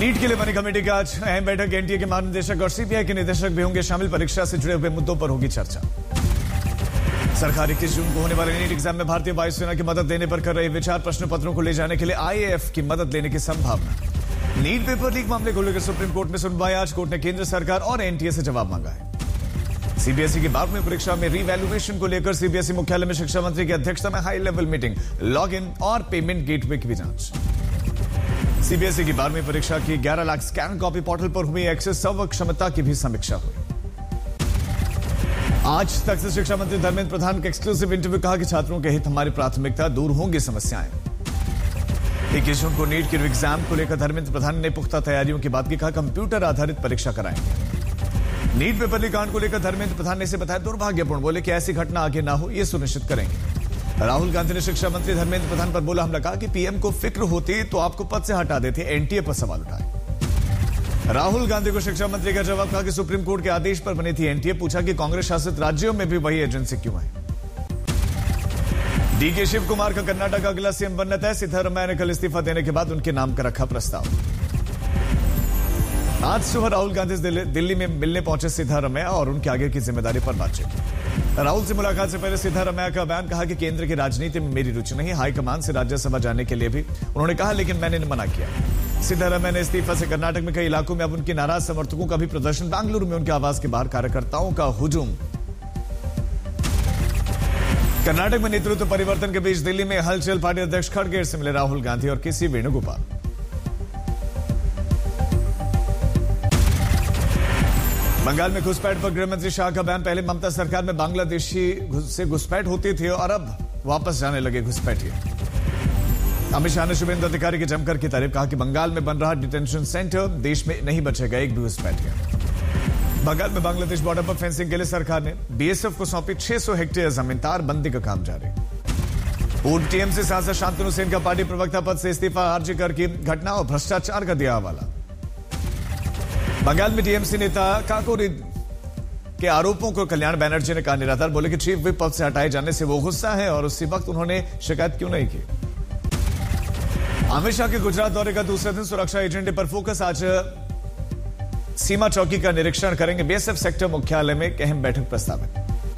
NEET के लिए बनी कमेटी की आज अहम बैठक। एनटीए के महानिदेशक और सीबीआई के निदेशक भी होंगे शामिल। परीक्षा से जुड़े हुए मुद्दों पर होगी चर्चा। सरकार 21 जून को होने वाले नीट एग्जाम में भारतीय वायुसेना की मदद देने पर कर रही विचार। प्रश्न पत्रों को ले जाने के लिए आईएएफ की मदद लेने की संभावना। नीट पेपर लीक मामले को लेकर सुप्रीम कोर्ट में सुनवाई। आज कोर्ट ने केंद्र सरकार और एनटीए से जवाब मांगा है। सीबीएसई की 12वीं परीक्षा में रीवैल्यूएशन को लेकर सीबीएसई मुख्यालय में शिक्षा मंत्री की अध्यक्षता में high level meeting. Log in और पेमेंट गेटवे की भी जांच। सीबीएसई की 12वीं परीक्षा की 11 लाख स्कैन कॉपी पोर्टल पर हुई एक्सेस सर्वर क्षमता की भी समीक्षा हुई। आज तक से शिक्षा मंत्री धर्मेंद्र प्रधान के एक्सक्लूसिव इंटरव्यू। कहा कि छात्रों के हित हमारी प्राथमिकता, दूर होंगी समस्याएं। 21 जून को नीट के एग्जाम को लेकर धर्मेंद्र प्रधान ने पुख्ता तैयारियों की बात की। कहा कंप्यूटर आधारित परीक्षा कराएंगे। नीट पेपर लीक कांड को लेकर धर्मेंद्र प्रधान ने इसे बताया दुर्भाग्यपूर्ण। बोले कि ऐसी घटना आगे ना हो, यह सुनिश्चित करेंगे। राहुल गांधी ने शिक्षा मंत्री धर्मेंद्र प्रधान पर बोला हमला। कहा कि पीएम को फिक्र होती तो आपको पद से हटा देते। एनटीए पर सवाल उठाए राहुल गांधी को शिक्षा मंत्री का जवाब। कहा कि सुप्रीम कोर्ट के आदेश पर बनी थी एनटीए। पूछा कि कांग्रेस शासित राज्यों में भी वही एजेंसी क्यों है। डीके शिव कुमार का कर्नाटक का अगला सीएम बनना तय। सिद्धारमैया ने कल इस्तीफा देने के बाद उनके नाम का रखा प्रस्ताव। आज सुबह राहुल गांधी दिल्ली में मिलने पहुंचे सिद्धारमैया और उनके आगे की जिम्मेदारी पर बातचीत। राहुल से मुलाकात से पहले सिद्धारमैया का बयान। कहा कि केंद्र की राजनीति में मेरी रुचि नहीं। हाईकमान से राज्यसभा जाने के लिए भी उन्होंने कहा, लेकिन मैंने मना किया। सिद्धारमैया ने इस्तीफा से कर्नाटक में कई इलाकों में अब उनके नाराज समर्थकों का भी प्रदर्शन। बेंगलुरु में उनके आवास के बाहर कार्यकर्ताओं का हुजूम। कर्नाटक में नेतृत्व परिवर्तन के बीच दिल्ली में हलचल। पार्टी अध्यक्ष खड़गे से मिले राहुल गांधी और केसी वेणुगोपाल। बंगाल में घुसपैठ पर गृहमंत्री शाह का बयान। पहले ममता सरकार में बांग्लादेशी से घुसपैठ होती थी और अब वापस जाने लगे घुसपैठिए। अमित शाह ने शुभेंदु अधिकारी की जमकर की तारीफ। कहा कि बंगाल में बन रहा डिटेंशन सेंटर देश में नहीं बचेगा एक भी घुसपैठिया। बंगाल में बांग्लादेश बॉर्डर पर फेंसिंग के लिए सरकार ने बीएसएफ को सौंपी 600 हेक्टेयर जमीन। तारबंदी का काम जारी। पूर्व टीएमसी सांसद शांतनु सेन का पार्टी प्रवक्ता पद से इस्तीफा। आरजी कर की घटना और भ्रष्टाचार का दिया हवाला। बंगाल में टीएमसी नेता काकोरी के आरोपों को कल्याण बनर्जी ने कहा निराधार। बोले कि चीफ व्हिप पद से हटाए जाने से वो गुस्सा है और उसी वक्त उन्होंने शिकायत क्यों नहीं की। अमित शाह के गुजरात दौरे का दूसरे दिन सुरक्षा एजेंडे पर फोकस। आज सीमा चौकी का निरीक्षण करेंगे। बीएसएफ सेक्टर मुख्यालय में एक अहम बैठक प्रस्तावित।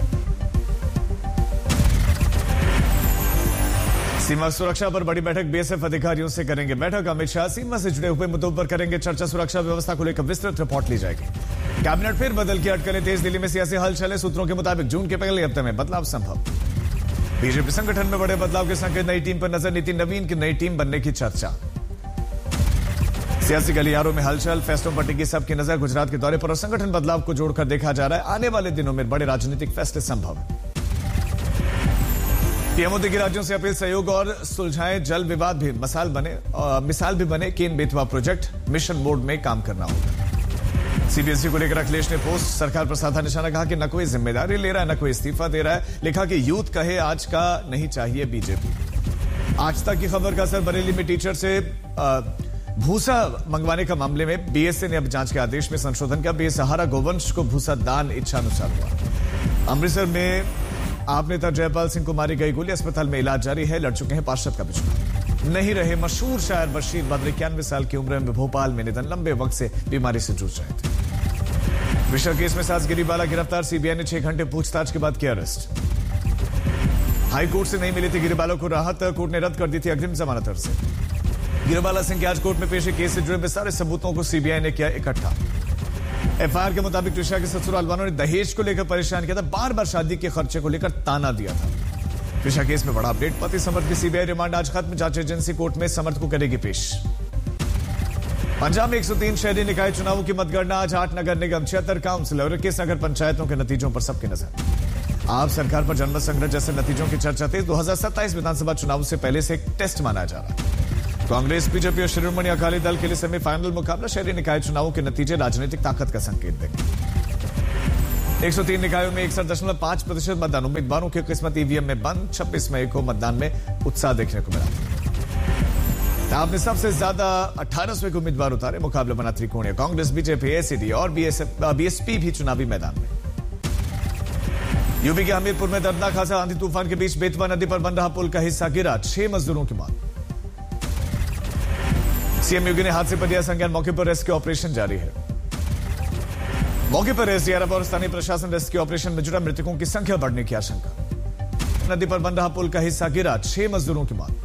सीमा सुरक्षा पर बड़ी बैठक। बीएसएफ अधिकारियों से करेंगे बैठक। अमित शाह सीमा से जुड़े हुए मुद्दों पर करेंगे चर्चा। सुरक्षा व्यवस्था को लेकर विस्तृत रिपोर्ट ली जाएगी। कैबिनेट फिर बदल की अटकलें तेज। दिल्ली में सियासी हलचल है। सूत्रों के मुताबिक जून के पहले हफ्ते में बदलाव संभव। बीजेपी संगठन में बड़े बदलाव के संकेत। नई टीम पर नजर। नितिन नवीन की नई टीम बनने की चर्चा। सियासी गलियारों में हलचल। फैसलों पर टिकी सबकी नजर। गुजरात के दौरे पर और संगठन बदलाव को जोड़कर देखा जा रहा है। आने वाले दिनों में बड़े राजनीतिक फैसले संभव है। पीएम मोदी की राज्यों से अपील। सहयोग और सुलझाएं जल विवाद भी मिसाल भी बने। Ken Betwa project mission mode में काम करना होगा। सीबीएसई को लेकर अखिलेश ने पोस्ट सरकार पर साधा निशाना। कहा कि न कोई जिम्मेदारी ले रहा है न कोई इस्तीफा दे रहा है। लिखा कि यूथ कहे आज का नहीं चाहिए बीजेपी। आज तक की खबर का असर। बरेली में टीचर से भूसा मंगवाने का मामले में बीएसए ने अब जांच के आदेश में संशोधन किया। बेसहारा गोवंश को भूसा दान इच्छानुसार हुआ। अमृतसर में आप नेता जयपाल सिंह को मारी गई गोली। अस्पताल में इलाज जारी है। लड़ चुके हैं पार्षद का बिछुआ। नहीं रहे मशहूर शायर बशीर बद्र। 91 साल की उम्र में भोपाल में निधन। लंबे वक्त से बीमारी से जूझ रहे थे। विशाल केस में सास गिरिबाला गिरफ्तार। सीबीआई ने 6 घंटे पूछताछ के बाद किया अरेस्ट। हाईकोर्ट से नहीं मिली थी गिरिबाला को राहत। कोर्ट ने रद्द कर दी थी अग्रिम जमानत अर्जी। गिरिबाला सिंह की आज कोर्ट में पेशी। केस से जुड़े सारे सबूतों को सीबीआई ने किया इकट्ठा। एफआईआर के मुताबिक त्रिशा के ससुराल वालों ने दहेज को लेकर परेशान किया था। बार बार शादी के खर्चे को लेकर ताना दिया था। त्रिशा केस में बड़ा अपडेट। पति समर्थ की सीबीआई रिमांड आज खत्म। जांच एजेंसी कोर्ट में समर्थ को करेगी पेश। पंजाब में 103 शहरी निकाय चुनावों की मतगणना आज। 8 नगर निगम 76 काउंसिल और 21 नगर पंचायतों के नतीजों पर सबकी नजर। आप सरकार पर जनमत संग्रह जैसे नतीजों की चर्चा थी। 2027 विधानसभा चुनाव से पहले से एक टेस्ट माना जा रहा है। कांग्रेस बीजेपी और शिरोमणि अकाली दल के लिए सेमीफाइनल मुकाबला। शहरी निकाय चुनावों के नतीजे राजनीतिक ताकत का संकेत देंगे। 103 निकायों में 61.5% मतदान। उम्मीदवारों की किस्मत ईवीएम में बंद। 26 मई को मतदान में उत्साह देखने को मिला। आपने सबसे ज्यादा 18वें को उम्मीदवार उतारे। मुकाबला बना त्रिकोणीय। कांग्रेस बीजेपी एसीडी और बीएसपी भी चुनावी मैदान में। यूपी के हमीरपुर में दर्दनाक हादसा। आंधी तूफान के बीच बेतवा नदी पर बन रहा पुल का हिस्सा गिरा। 6 मजदूरों की मौत। सीएम योगी ने हादसे पर दिया संज्ञान, मौके पर रेस्क्यू ऑपरेशन जारी है। मौके पर एसडीआरएफ और स्थानीय प्रशासन रेस्क्यू ऑपरेशन में जुटा, मृतकों की संख्या बढ़ने की आशंका। नदी पर बन रहा पुल का हिस्सा गिरा, 6 मजदूरों की मौत।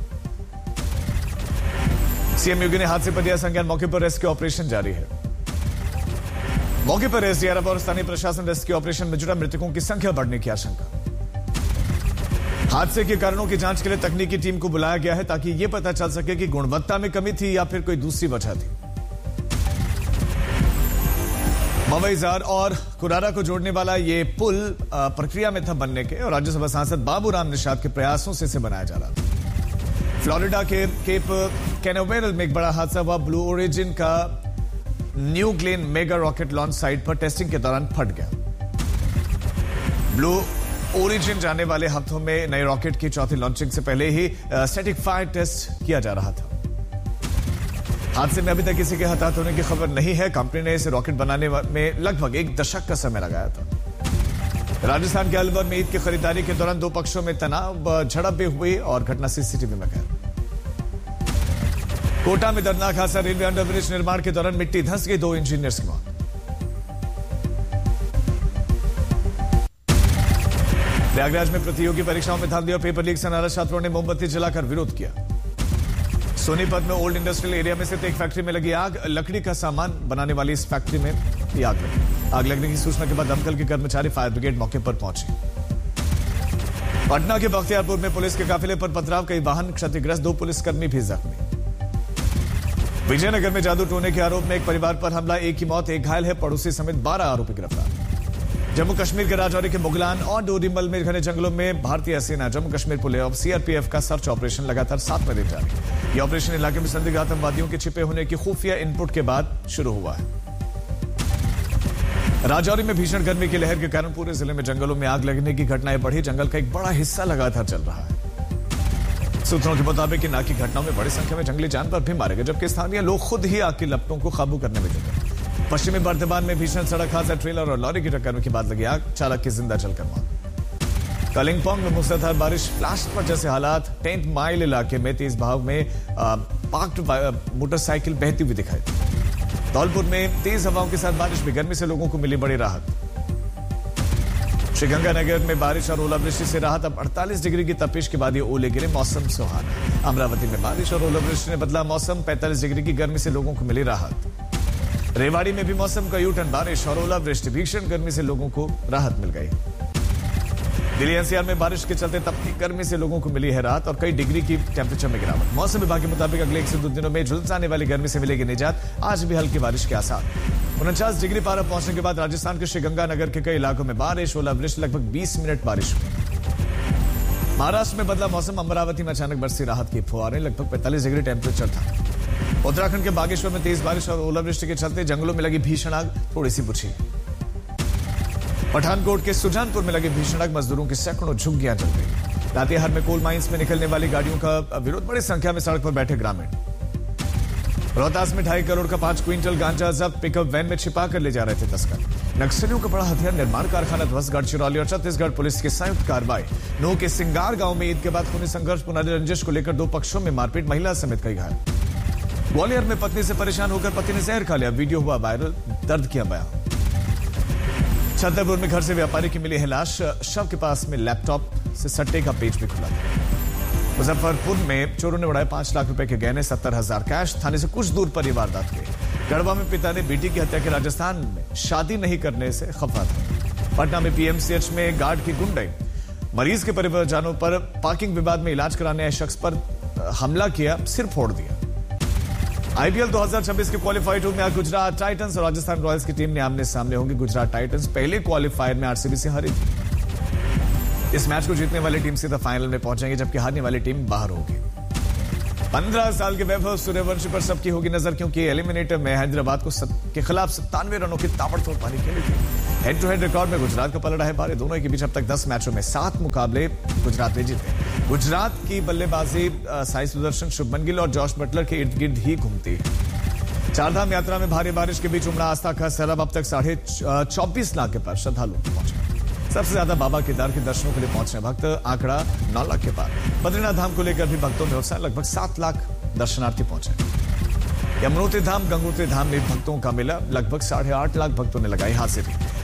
सीएम योगी ने हादसे पर दिया संज्ञान, मौके पर रेस्क्यू ऑपरेशन जारी है। मौके पर एसडीआरएफ और स्थानीय प्रशासन रेस्क्यू ऑपरेशन में जुटा, मृतकों की संख्या बढ़ने की आशंका। हादसे के कारणों की जांच के लिए तकनीकी टीम को बुलाया गया है ताकि यह पता चल सके कि गुणवत्ता में कमी थी या फिर कोई दूसरी वजह थी। मवईजार और कुरारा को जोड़ने वाला यह पुल प्रक्रिया में था बनने के, और राज्यसभा सांसद बाबूराम निषाद के प्रयासों से इसे बनाया जा रहा था। फ्लोरिडा के केप कैनावेरल में एक बड़ा हादसा हुआ। ब्लू ओरिजिन का new Glenn mega rocket launch site पर टेस्टिंग के दौरान फट गया। ब्लू ओरिजिन जाने वाले हफ्तों में नए रॉकेट की चौथी लॉन्चिंग से पहले ही स्टैटिक फायर टेस्ट किया जा रहा था। हादसे में अभी तक किसी के हताहत होने की खबर नहीं है। कंपनी ने इसे रॉकेट बनाने में लगभग 1 दशक का समय लगाया था। राजस्थान के अलवर में ईद की खरीदारी के दौरान 2 पक्षों में तनाव, झड़प भी हुई और घटना सीसीटीवी में कैद। कोटा में दर्दनाक हादसा, रेलवे अंडरब्रिज निर्माण के दौरान मिट्टी धंस गई, 2 इंजीनियर्स की मौत। प्रयागराज में प्रतियोगी परीक्षाओं में धांधली और पेपर लीक से नाराज छात्रों ने मोमबत्ती जलाकर विरोध किया। सोनीपत में ओल्ड इंडस्ट्रियल एरिया में स्थित एक फैक्ट्री में लगी आग। लकड़ी का सामान बनाने वाली इस फैक्ट्री में आग लगी। आग लगने की सूचना के बाद दमकल के कर्मचारी फायर ब्रिगेड मौके पर पहुंचे। पटना के बख्तियारपुर में पुलिस के काफिले पर पथराव, कई वाहन क्षतिग्रस्त, 2 पुलिसकर्मी भी जख्मी। विजयनगर में जादू टोने के आरोप में एक परिवार पर हमला, 1 की मौत, 1 घायल है, पड़ोसी समेत 12 आरोपी गिरफ्तार। जम्मू कश्मीर के राजौरी के मुगलान और डोरीमल में घने जंगलों में भारतीय सेना जम्मू कश्मीर पुलिस और सीआरपीएफ का सर्च ऑपरेशन लगातार 7वें दिन जारी। यह ऑपरेशन इलाके में संदिग्ध आतंकवादियों के छिपे होने की खुफिया इनपुट के बाद शुरू हुआ है। राजौरी में भीषण गर्मी की लहर के कारण पूरे जिले में जंगलों में आग लगने की घटनाएं बढ़ी। जंगल का एक बड़ा हिस्सा लगातार चल रहा है। सूत्रों के मुताबिक इन आग की घटनाओं में बड़ी संख्या में जंगली जानवर भी मारे गए, जबकि स्थानीय लोग खुद ही आग की लपटों को काबू करने में जुटे। पश्चिमी बर्धमान में भीषण सड़क हादसा, ट्रेलर और लॉरी की टक्कर के बाद लगी आग, चालक की जिंदा जलकर मौत। कलिंगपोंग में मूसलाधार बारिश, फ्लैश पर जैसे हालात। 10 माइल इलाके में तेज बहाव में पार्क्ड मोटरसाइकिल बहती हुई दिखाई दी। धौलपुर में तेज हवाओं के साथ बारिश भी, गर्मी से लोगों को मिली बड़ी राहत। श्रीगंगानगर में बारिश और ओलावृष्टि से राहत, अब 48 डिग्री की तपिश के बाद ये ओले गिरे, मौसम सुहाना। अमरावती में बारिश और ओलावृष्टि ने बदला मौसम, 45 डिग्री की गर्मी से लोगों को मिली राहत। रेवाड़ी में भी मौसम का यूटर्न, बारिश और ओलावृष्टि, भीषण गर्मी से लोगों को राहत मिल गई। दिल्ली एनसीआर में बारिश के चलते तपती गर्मी से लोगों को मिली है राहत और कई डिग्री की टेंपरेचर में गिरावट। मौसम विभाग के मुताबिक अगले 1 से 2 दिनों में झुलसाने वाली गर्मी से मिलेगी निजात। आज भी हल्की बारिश के आसार। 49 डिग्री पारा पहुंचने के बाद राजस्थान के श्रीगंगानगर के कई इलाकों में बारिश, ओलावृष्टि, लगभग 20 मिनट बारिश हुई। महाराष्ट्र में बदला मौसम, अमरावती में अचानक बरसी राहत की फुहारें, लगभग 45 डिग्री टेंपरेचर था। उत्तराखंड के बागेश्वर में तेज बारिश और ओलावृष्टि के चलते जंगलों में लगी भीषण आग, थोड़ी सी बुझी। पठानकोट के सुजानपुर में लगी भीषण आग, मजदूरों की सैकड़ों झुग्गियां जल गई। लातेहार में कोल माइंस में निकलने वाली गाड़ियों का विरोध, बड़ी संख्या में सड़क पर बैठे ग्रामीण। रोहतास में 2.5 करोड़ का 5 क्विंटल गांजा जब्त, पिकअप वैन में छिपा कर ले जा रहे थे तस्कर। नक्सलियों का बड़ा हथियार निर्माण कारखाना ध्वस्त, गढ़चिरौली और छत्तीसगढ़ पुलिस की संयुक्त कार्रवाई। नूह के सिंगार गांव में ईद के बाद खूनी संघर्ष, पुरानी रंजिश को लेकर 2 पक्षों में मारपीट, महिला समेत कई घायल। ग्वालियर में पत्नी से परेशान होकर पति ने जहर खा लिया, वीडियो हुआ वायरल, दर्द किया बयान। छतरपुर में घर से व्यापारी की मिली है लाश, शव के पास में लैपटॉप से सट्टे का पेज भी खुला था। मुजफ्फरपुर में चोरों ने उड़ाए 5 लाख रुपए के गहने, 70,000 कैश। थाने से कुछ दूर पर यह वारदात हुई। गढ़वा में पिता ने बेटी की हत्या की, राजस्थान में शादी नहीं करने से खफा था। पटना में पीएमसीएच में गार्ड की गुंडाई, मरीज के परिवारजनों पर पार्किंग विवाद में इलाज कराने आए शख्स पर हमला किया, सिर फोड़ दिया। आईपीएल 2026 के क्वालिफायर 2 में आज गुजरात टाइटंस और राजस्थान रॉयल्स की टीम ने आमने सामने होंगी। गुजरात टाइटंस पहले क्वालिफायर में आरसीबी से हारी थी। इस मैच को जीतने वाली टीम सीधा फाइनल में पहुंचेंगे, जबकि हारने वाली टीम बाहर होगी। 15 साल के वैभव सूर्यवंशी पर सबकी होगी नजर, क्योंकि एलिमिनेटर में हैदराबाद के खिलाफ 97 रनों की ताबड़तोड़ पारी खेली थी। हेड टू हेड रिकॉर्ड में गुजरात का पलड़ा है भारी। दोनों के बीच अब तक 10 मैचों में 7 मुकाबले गुजरात ने जीते। गुजरात की बल्लेबाजी साई सुदर्शन, शुभमन गिल और जॉश बटलर के इर्द गिर्द ही घूमती है। चारधाम यात्रा में भारी बारिश के बीच उमड़ा आस्था का सैलाब, अब तक 24.5 लाख के पार श्रद्धालु पहुंचे। सबसे ज्यादा बाबा केदार के दर्शनों के लिए पहुंचने भक्त, आंकड़ा 9 लाख के पार। बद्रीनाथ धाम को लेकर भी भक्तों में उत्साह, लगभग 7 लाख दर्शनार्थी पहुंचे। यमुनोत्री धाम गंगोत्री धाम में भक्तों का मिला, लगभग 8.5 लाख भक्तों ने लगाई हाजिरी।